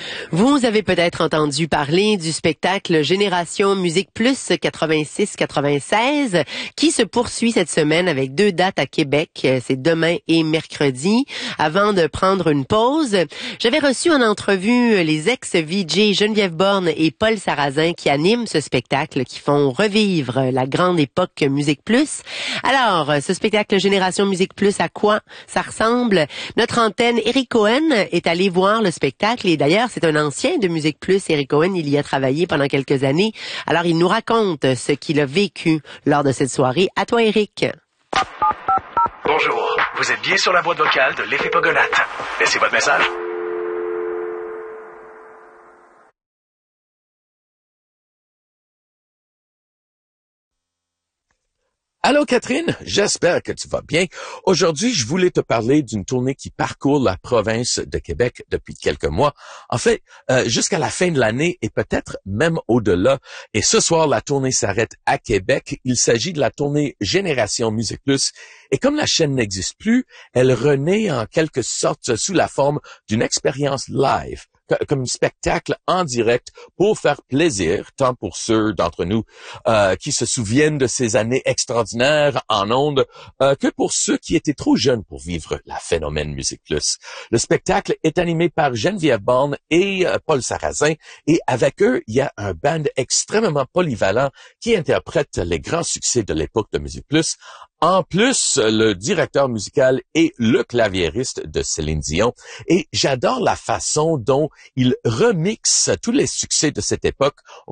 Vous avez peut-être entendu parler du spectacle Génération Musique Plus 86-96 qui se poursuit cette semaine avec 2 dates à Québec. C'est demain et mercredi. Avant de prendre une pause, j'avais reçu en entrevue les ex-VJ Geneviève Borne et Paul Sarrazin qui animent ce spectacle, qui font revivre la grande époque Musique Plus. Alors, ce spectacle Génération Musique Plus, à quoi ça ressemble? Notre antenne, Eric Cohen, est allé voir le spectacle et d'ailleurs, c'est un ancien de Musique Plus. Eric Cohen, il y a travaillé pendant quelques années. Alors, il nous raconte ce qu'il a vécu lors de cette soirée. À toi, Eric. Bonjour, vous êtes bien sur la boîte vocale de l'Effet Pogonate. Laissez votre message. Allô Catherine, j'espère que tu vas bien. Aujourd'hui, je voulais te parler d'une tournée qui parcourt la province de Québec depuis quelques mois. En fait, jusqu'à la fin de l'année et peut-être même au-delà. Et ce soir, la tournée s'arrête à Québec. Il s'agit de la tournée Génération Musique Plus. Et comme la chaîne n'existe plus, elle renaît en quelque sorte sous la forme d'une expérience live, comme un spectacle en direct pour faire plaisir, tant pour ceux d'entre nous qui se souviennent de ces années extraordinaires en ondes, que pour ceux qui étaient trop jeunes pour vivre la phénomène Musique Plus. Le spectacle est animé par Geneviève Borne et Paul Sarrazin, et avec eux, il y a un band extrêmement polyvalent qui interprète les grands succès de l'époque de Musique Plus. En plus, le directeur musical est le claviériste de Céline Dion. Et j'adore la façon dont il remixe tous les succès de cette époque